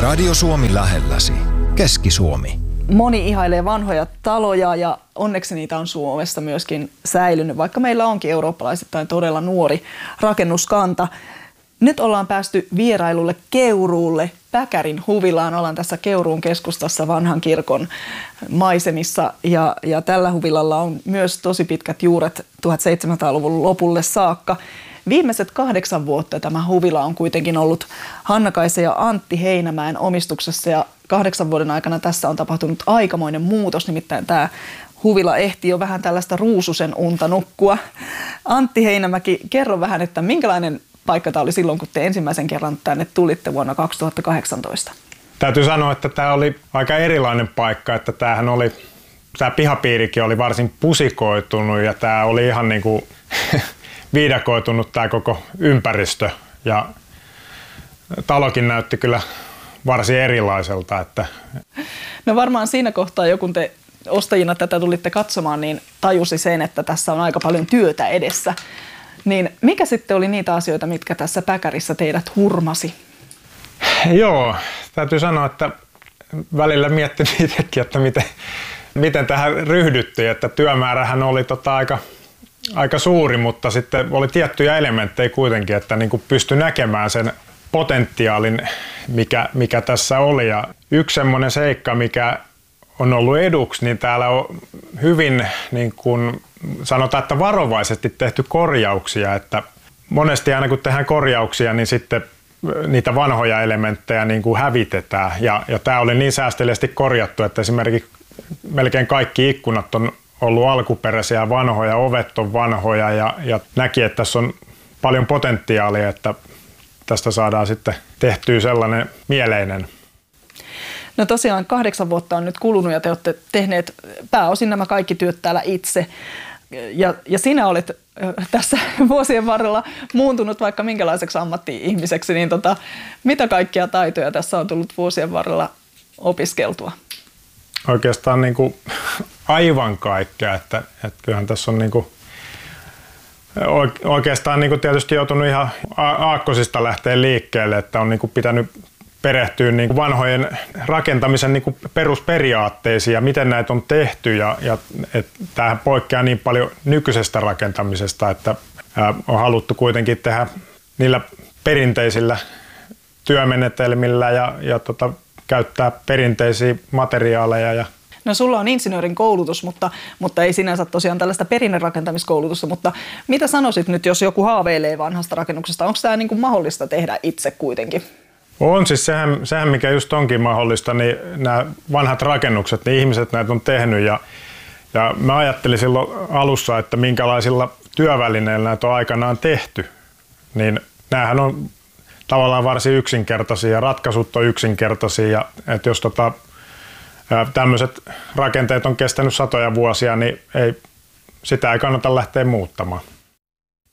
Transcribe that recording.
Radio Suomi lähelläsi. Keski-Suomi. Moni ihailee vanhoja taloja ja onneksi niitä on Suomessa myöskin säilynyt, vaikka meillä onkin eurooppalaisittain todella nuori rakennuskanta. Nyt ollaan päästy vierailulle Keuruulle, Päkärin huvilaan. Ollaan tässä Keuruun keskustassa vanhan kirkon maisemissa ja tällä huvilalla on myös tosi pitkät juuret 1700-luvun lopulle saakka. Viimeiset 8 vuotta tämä huvila on kuitenkin ollut Hanna-Kaisa ja Antti Heinämäen omistuksessa ja 8 vuoden aikana tässä on tapahtunut aikamoinen muutos, nimittäin tämä huvila ehti jo vähän tällaista ruususen unta nukkua. Antti Heinämäki, kerro vähän, että minkälainen paikka tämä oli silloin, kun te ensimmäisen kerran tänne tulitte vuonna 2018? Täytyy sanoa, että tämä oli aika erilainen paikka, että tämä pihapiirikin oli varsin pusikoitunut ja tämä oli ihan niin kuin viidakoitunut tämä koko ympäristö ja talokin näytti kyllä varsin erilaiselta. Että No varmaan siinä kohtaa jo, kun te ostajina tätä tulitte katsomaan, niin tajusi sen, että tässä on aika paljon työtä edessä. Niin mikä sitten oli niitä asioita, mitkä tässä Päkärissä teidät hurmasi? Joo, täytyy sanoa, että välillä miettin itsekin, että miten tähän ryhdyttiin, että työmäärähän oli aika suuri, mutta sitten oli tiettyjä elementtejä kuitenkin, että niin kuin pystyi näkemään sen potentiaalin, mikä tässä oli. Ja yksi semmoinen seikka, mikä on ollut eduksi, niin täällä on hyvin niin kuin sanotaan, että varovaisesti tehty korjauksia, että monesti aina kun tehdään korjauksia, niin sitten niitä vanhoja elementtejä niin kuin hävitetään. Ja tämä oli niin säästeliästi korjattu, että esimerkiksi melkein kaikki ikkunat on ollut alkuperäisiä vanhoja, ovet on vanhoja ja näki, että tässä on paljon potentiaalia, että tästä saadaan sitten tehtyä sellainen mieleinen. No tosiaan 8 vuotta on nyt kulunut ja te olette tehneet pääosin nämä kaikki työt täällä itse. Ja sinä olet tässä vuosien varrella muuntunut vaikka minkälaiseksi ammatti-ihmiseksi, niin mitä kaikkia taitoja tässä on tullut vuosien varrella opiskeltua? Oikeastaan niin kuin aivan kaikkea, että kyllähän tässä on niin kuin oikeastaan niin kuin tietysti joutunut ihan aakkosista lähteä liikkeelle, että on niin kuin pitänyt perehtyä niin kuin vanhojen rakentamisen niin kuin perusperiaatteisiin ja miten näitä on tehty ja tämähän poikkeaa niin paljon nykyisestä rakentamisesta, että on haluttu kuitenkin tehdä niillä perinteisillä työmenetelmillä ja käyttää perinteisiä materiaaleja. No sulla on insinöörin koulutus, mutta ei sinänsä tosiaan tällaista perinnerakentamiskoulutusta, mutta mitä sanoisit nyt, jos joku haaveilee vanhasta rakennuksesta? Onko tämä niin kuin mahdollista tehdä itse kuitenkin? On siis sehän mikä just onkin mahdollista, niin nämä vanhat rakennukset, niin ihmiset näitä on tehnyt ja mä ajattelin silloin alussa, että minkälaisilla työvälineillä näitä on aikanaan tehty, niin näähän on tavallaan varsin yksinkertaisia ja ratkaisut on yksinkertaisia ja että jos tämmöiset rakenteet on kestänyt satoja vuosia, niin sitä ei kannata lähteä muuttamaan.